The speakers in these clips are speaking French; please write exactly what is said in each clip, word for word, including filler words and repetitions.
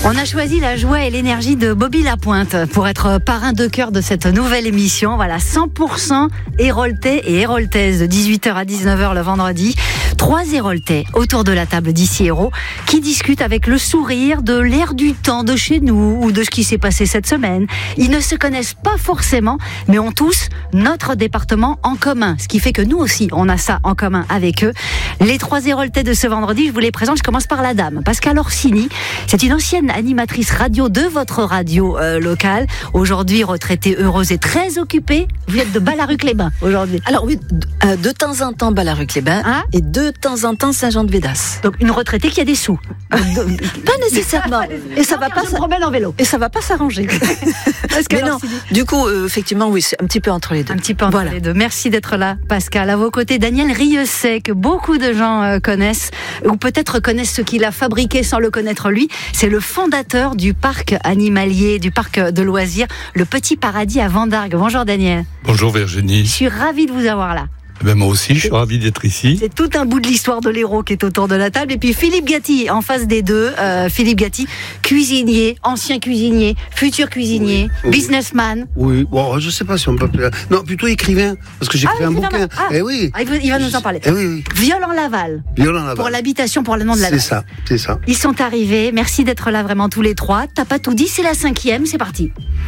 On a choisi la joie et l'énergie de Bobby Lapointe pour être parrain de cœur de cette nouvelle émission. Voilà, cent pour cent Héroltais et Héroltaises de dix-huit heures à dix-neuf heures le vendredi. Trois Héroltais autour de la table d'ici Hérault qui discutent avec le sourire de l'air du temps de chez nous ou de ce qui s'est passé cette semaine. Ils ne se connaissent pas forcément, mais ont tous notre département en commun. Ce qui fait que nous aussi, on a ça en commun avec eux. Les trois Héroltais de ce vendredi, je vous les présente. Je commence par la dame. Pascal Orsini, c'est une ancienne animatrice radio de votre radio euh, locale. Aujourd'hui, retraitée, heureuse et très occupée. Vous êtes de Ballaruc-les-Bains aujourd'hui. Alors oui, de, euh, de temps en temps Ballaruc-les-Bains hein et de temps en temps Saint-Jean-de-Védas. Donc une retraitée qui a des sous. Pas nécessairement. Et ça va pas se promène en vélo. Et ça va pas s'arranger. Mais non. Du coup, euh, effectivement, oui, c'est un petit peu entre les deux. Un petit peu entre voilà. les deux. Merci d'être là, Pascal. À vos côtés, Daniel Rieussec, que beaucoup de gens euh, connaissent, ou peut-être connaissent ce qu'il a fabriqué sans le connaître lui. C'est le fondateur du parc animalier, du parc de loisirs, le Petit Paradis à Vendargues. Bonjour Daniel. Bonjour Virginie. Je suis ravie de vous avoir là. Ben moi aussi, je suis ravi d'être ici. C'est tout un bout de l'histoire de l'Hérault qui est autour de la table. Et puis Philippe Gatti, en face des deux. Euh, Philippe Gatti, cuisinier, ancien cuisinier, futur cuisinier, oui, businessman. Oui, bon, je sais pas si on peut appeler. Non, plutôt écrivain, parce que j'ai écrit ah, un bouquin. Ah, eh oui. Ah, il, va, il va nous en parler. Eh oui, oui. Violent-Laval. Violent-Laval. Pour l'habitation, pour le nom de la C'est ça, c'est ça. Ils sont arrivés. Merci d'être là vraiment tous les trois. T'as pas tout dit, c'est la cinquième, c'est parti.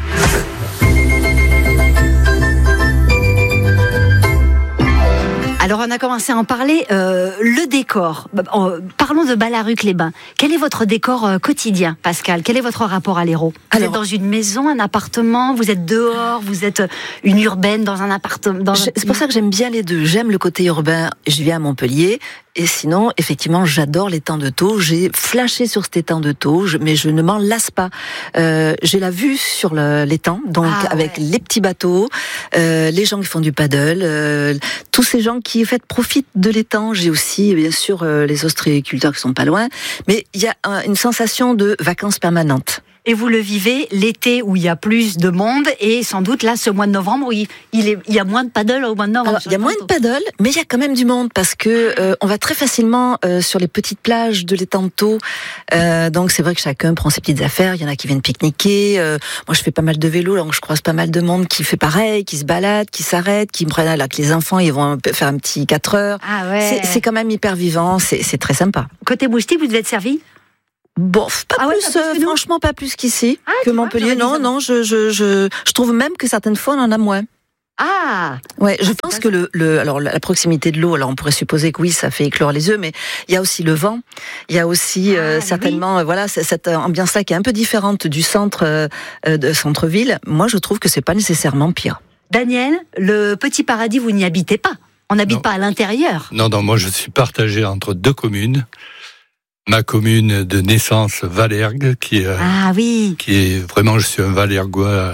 Alors on a commencé à en parler, euh, le décor. Parlons de Ballaruc-les-Bains. Quel est votre décor euh, quotidien, Pascal ? Quel est votre rapport à l'Hérault ? Vous Alors, êtes dans une maison, un appartement, vous êtes dehors, vous êtes une urbaine dans un appartement dans C'est un... pour ça que j'aime bien les deux. J'aime le côté urbain, je vis à Montpellier. Et sinon, effectivement, j'adore l'étang de Thau. J'ai flashé sur cet étang de Thau, mais je ne m'en lasse pas. Euh, j'ai la vue sur le, l'étang, donc ah, avec ouais. les petits bateaux, euh, les gens qui font du paddle, euh, tous ces gens qui en fait profitent de l'étang. J'ai aussi, bien sûr, euh, les ostréiculteurs qui sont pas loin, mais il y a euh, une sensation de vacances permanentes. Et vous le vivez l'été où il y a plus de monde et sans doute là ce mois de novembre où il, il, est, il y a moins de paddle au mois de novembre. Alors, il y a moins de paddle, mais il y a quand même du monde parce que euh, on va très facilement euh, sur les petites plages de l'étang de Thau. Euh, donc c'est vrai que chacun prend ses petites affaires. Il y en a qui viennent pique-niquer. Euh, moi je fais pas mal de vélo, donc je croise pas mal de monde qui fait pareil, qui se balade, qui s'arrête, qui me prennent là que les enfants ils vont faire un petit quatre heures. Ah ouais. C'est, c'est quand même hyper vivant, c'est, c'est très sympa. Côté moustique, vous devez être servi ? Bon, pas ah ouais, plus, pas plus euh, franchement pas plus qu'ici, ah, que Montpellier. Non, non, je, je, je, je trouve même que certaines fois on en a moins. Ah. Ouais, je pense que le, le, alors la proximité de l'eau, alors on pourrait supposer que oui, ça fait éclore les œufs, mais il y a aussi le vent, il y a aussi euh, ah, certainement, oui. euh, voilà, cette ambiance-là qui est un peu différente du centre euh, de centre-ville. Moi, je trouve que c'est pas nécessairement pire. Daniel, le Petit Paradis, vous n'y habitez pas. On n'habite non. pas à l'intérieur. Non, non, moi je suis partagé entre deux communes. Ma commune de naissance, Valergues, qui est, ah, oui. qui est vraiment, je suis un Valergois.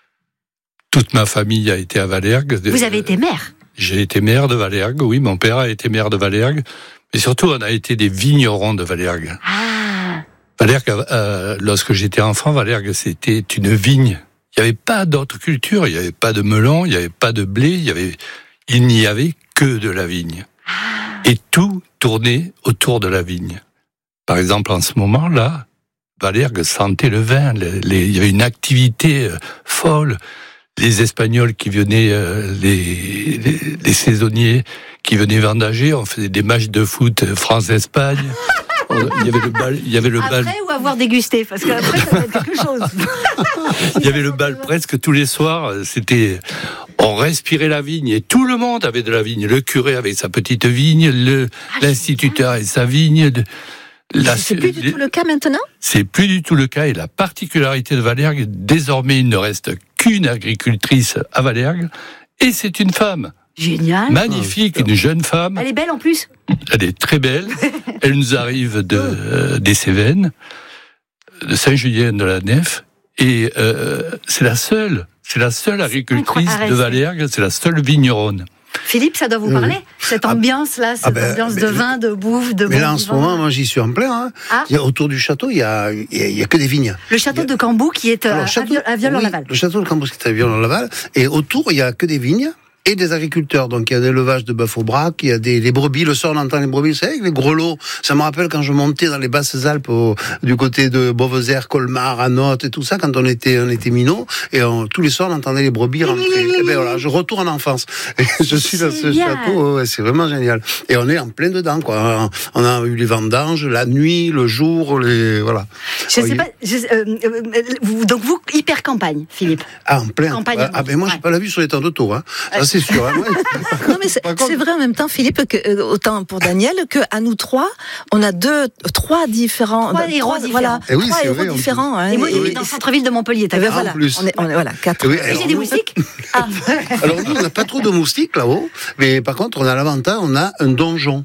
Toute ma famille a été à Valergues. Vous avez été maire ? J'ai été maire de Valergues, oui, mon père a été maire de Valergues. Mais surtout, on a été des vignerons de Valergues. Ah. Valergues, euh, lorsque j'étais enfant, Valergues, c'était une vigne. Il n'y avait pas d'autre culture, il n'y avait pas de melon, il n'y avait pas de blé, il y avait, il n'y avait que de la vigne. Ah. Et tout tournait autour de la vigne. Par exemple, en ce moment-là, Valergues sentait le vin. Les, les, il y avait une activité euh, folle. Les Espagnols qui venaient, euh, les, les, les saisonniers qui venaient vendager, on faisait des matchs de foot France-Espagne. Il y avait le bal, il y avait le Après bal. ou avoir dégusté, parce qu'après ça va être quelque chose. Il y avait le bal presque tous les soirs. C'était, on respirait la vigne et tout le monde avait de la vigne. Le curé avait sa petite vigne, le ah, l'instituteur avait sa vigne. De, La, c'est plus du tout le cas maintenant ? C'est plus du tout le cas et la particularité de Valergues, désormais il ne reste qu'une agricultrice à Valergues et c'est une femme. Génial. Magnifique, oh, une jeune femme. Elle est belle en plus ? Elle est très belle. Elle nous arrive de, euh, des Cévennes, de Saint-Julien de la Nef et euh, c'est la seule, c'est la seule agricultrice de Valergues, c'est la seule vigneronne. Philippe, ça doit vous parler, cette ambiance-là, cette ah ben, ambiance de vin, de bouffe, de... Mais là, en ce moment, moi, j'y suis en plein. Hein. Ah. Il y a, autour du château, il y a, il y a, il y a que des vignes. Le château a... de Cambou qui est Alors, château, à Viol-en-Laval. Oui, le château de Cambou qui est à Viol-en-Laval. Et autour, il y a que des vignes. et des agriculteurs. Donc il y a des élevages de bœuf au braque, il y a des les brebis. Le soir, on entend les brebis, vous savez, avec les grelots. Ça me rappelle quand je montais dans les Basses-Alpes, au, du côté de Beauvezer, Colmar, Anote et tout ça, quand on était, on était minots, et on, tous les soirs, on entendait les brebis rentrer. Et ben voilà, je retourne en enfance. Et je suis dans ce génial. château, ouais, c'est vraiment génial. Et on est en plein dedans, quoi. On a eu les vendanges, la nuit, le jour, les, voilà. Je sais pas, je, euh, euh, vous, donc vous, hyper campagne, Philippe. Ah, en plein. Campagne, Ah, ben moi, ouais. j'ai pas la vue sur les temps de taux, hein. Ça, c'est sûr. Hein. Non, mais c'est, Par contre- c'est vrai en même temps, Philippe, que, euh, autant pour Daniel, que à nous trois, on a deux, trois différents, Trois héros voilà, différents. Eh oui, trois c'est héros vrai, en différents. Hein, Et moi, et- j'habite dans le centre-ville de Montpellier, t'as Eh ben vu. voilà, en plus. on est, on est voilà quatre. Oui, Et alors j'ai des nous- moustiques. Ah. Alors nous, on n'a pas trop de moustiques là-haut, mais par contre, on a l'avantage, on a un donjon.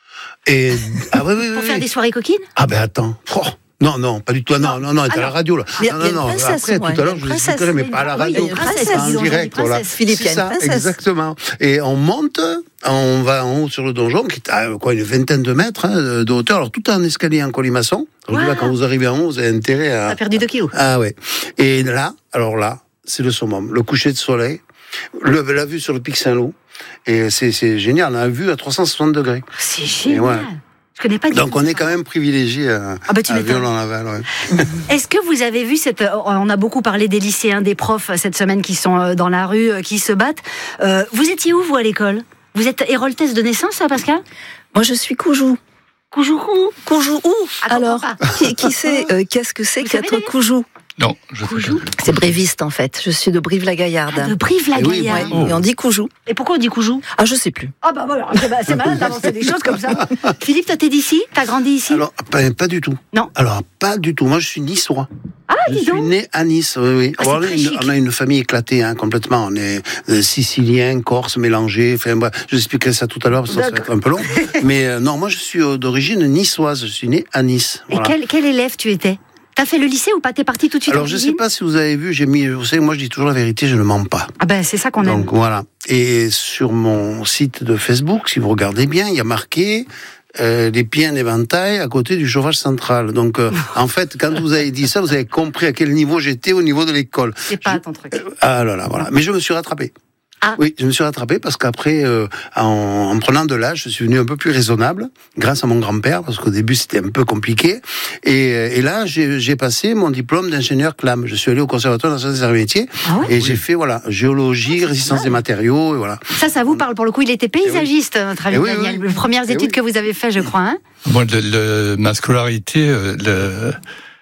Et ah oui, oui, oui, Pour faire oui. des soirées coquines. Ah ben attends. Oh. Non, non, pas du tout. Non, non, non, elle est à la radio là. Il y a- non, il y a non, une non. princesse, Après, moi, tout à l'heure, une je vous princesse, expliquerai, mais oui, pas à la oui, il y a radio. une princesse, en dis donc, il y a une direct, voilà. princesse. Philippe, il y a C'est une ça, princesse. exactement. Et on monte, on va en haut sur le donjon, qui est à quoi, une vingtaine de mètres hein, de hauteur. Alors tout en escalier en colimaçon. Donc Wow. là, quand vous arrivez en haut, vous avez intérêt à. T'as perdu deux kilos. Ah ouais. Et là, alors là, c'est le summum. Le coucher de soleil, le, la vue sur le pic Saint-Loup. Et c'est, c'est génial, on a une vue à trois cent soixante degrés. C'est Et génial. ouais. Je connais pas du Donc tout on ça. est quand même privilégié à, Ah bah, tu à m'étonnes. Violon-Laval. Ouais. Est-ce que vous avez vu cette... On a beaucoup parlé des lycéens, des profs cette semaine qui sont dans la rue, qui se battent. Euh, vous étiez où, vous, à l'école? Vous êtes héroltaise de naissance, ça, Pascal? Moi, je suis Coujou. Coujourou. Coujou où Ah, alors comprends pas. qui, qui sait euh, qu'est-ce que c'est Vous savez, qu'être Daniel Coujou? Non, je Coujou. C'est bréviste en fait. Je suis de Brive-la-Gaillarde. Ah, de Brive-la-Gaillarde. Eh oui, Ouais, et on dit Coujou. Et pourquoi on dit Coujou? Ah, je sais plus. Ah bah voilà, c'est, bah, c'est malin d'avancer des choses comme ça. Philippe, toi t'es d'ici? T'as grandi ici? Alors, pas, pas du tout. Non. Alors, pas du tout. Moi, je suis niçois. Ah, Je dis suis donc. né à Nice, oui, oui. Ah, Alors, c'est on, a très une, chic. on a une famille éclatée, hein, complètement. On est euh, sicilien, corse, mélangé. Enfin, bref, je vous expliquerai ça tout à l'heure, parce que ça va être un peu long. Mais euh, non, moi, je suis euh, d'origine niçoise. Je suis né à Nice. Et Voilà. quel, quel élève tu étais? T'as fait le lycée ou pas? T'es parti tout de suite Alors, en je sais cuisine? pas si vous avez vu, j'ai mis, vous savez, moi, je dis toujours la vérité, je ne mens pas. Ah ben c'est ça qu'on aime. Donc, voilà. Et sur mon site de Facebook, si vous regardez bien, il y a marqué euh, les pieds en éventail à côté du chauffage central. Donc, euh, en fait, quand vous avez dit ça, vous avez compris à quel niveau j'étais au niveau de l'école. C'est pas ton truc. Ah là là, voilà. Mais je me suis rattrapé. Ah. Oui, je me suis rattrapé parce qu'après, euh, en, en prenant de l'âge, je suis devenu un peu plus raisonnable, grâce à mon grand-père, parce qu'au début c'était un peu compliqué. Et, et là, j'ai, j'ai passé mon diplôme d'ingénieur C L A M. Je suis allé au Conservatoire national des arts et métiers Ah ouais? et j'ai fait voilà géologie, résistance des matériaux, et voilà. Ça, ça vous parle pour le coup. Il était paysagiste, notre ami Eh oui, Daniel. oui. Les premières Eh études oui. que vous avez fait, je crois. Hein? Moi, le, le- ma scolarité, euh, le,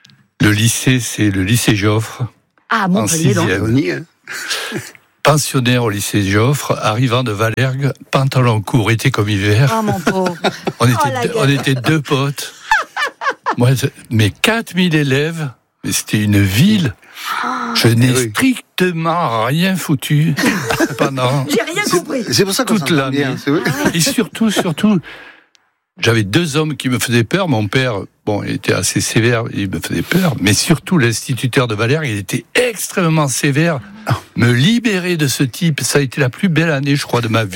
le lycée, c'est le lycée Joffre. Ah, En Montpellier, donc. sixième. On y est, hein. Pensionnaire au lycée Joffre, arrivant de Valergue, pantalon court, été comme hiver. Oh, mon pauvre. On était, Oh, la deux, on gueule. était deux potes. Moi, je- mais quatre mille élèves, mais c'était une ville. Je n'ai Eh oui. strictement rien foutu pendant. J'ai rien compris. C'est pour ça qu'on Toute s'entend l'année. bien. C'est vrai. Et surtout, surtout, j'avais deux hommes qui me faisaient peur. Mon père, bon, il était assez sévère, il me faisait peur. Mais surtout, l'instituteur de Valère, il était extrêmement sévère. Me libérer de ce type, ça a été la plus belle année, je crois, de ma vie.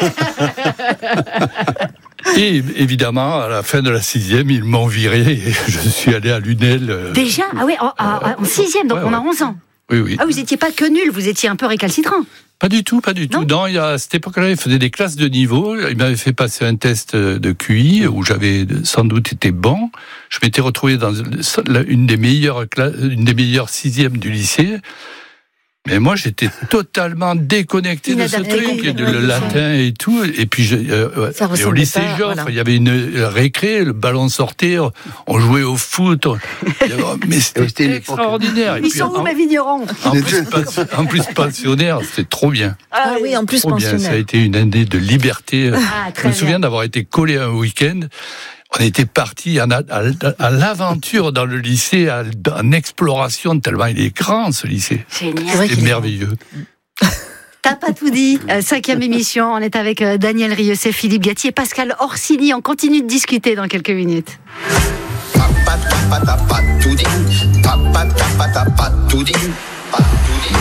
Et évidemment, à la fin de la sixième, ils m'ont viré et je suis allé à Lunel. euh, Déjà? Ah ouais, en, en- en sixième, donc Ouais, on a ouais. onze ans. Oui, oui. Ah, vous étiez pas que nul, vous étiez un peu récalcitrant. Pas du tout, pas du tout. Non Non, il y a, à cette époque-là, il faisait des classes de niveau. Il m'avait fait passer un test de Q I où j'avais sans doute été bon. Je m'étais retrouvé dans une des meilleures classes, une des meilleures sixièmes du lycée. Mais moi, j'étais totalement déconnecté de ce Inadapté, truc, et de ouais, le c'est latin et tout. Et puis, je, euh, ouais. Ça et au ressemblait lycée pas, Joffre, voilà. il y avait une récré, le ballon sortait, on jouait au foot. On- mais C'était c'était l'époque. extraordinaire. Et Ils puis, sont où, en, mes vignerons? en plus, pension- en plus, pensionnaire, c'était trop bien. Ah oui, en plus Trop bien, ça a pensionnaire. été une année de liberté. Ah, Je très me souviens bien. d'avoir été collé un week-end. On était parti en a- à, à l'aventure dans le lycée, à- en exploration, tellement il est grand ce lycée. Génial. C'est vrai C'est qu'il est merveilleux. T'as pas tout dit. Euh, cinquième émission, on est avec euh, Daniel Rieussé, Philippe Gatti et Pascal Orsini. On continue de discuter dans quelques minutes. Papa, papa, papa, tout dit. Papa, papa, papa, tout dit.